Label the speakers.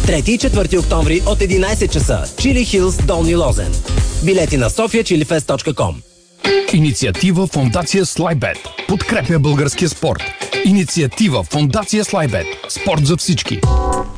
Speaker 1: 3 и 4 октомври от 11 часа. Чили Хилс, Долни Лозен. Билети на sofiachilifest.com.
Speaker 2: Инициатива Фондация Слайбет. Подкрепя българския спорт. Инициатива Фондация Слайбет. Спорт за всички.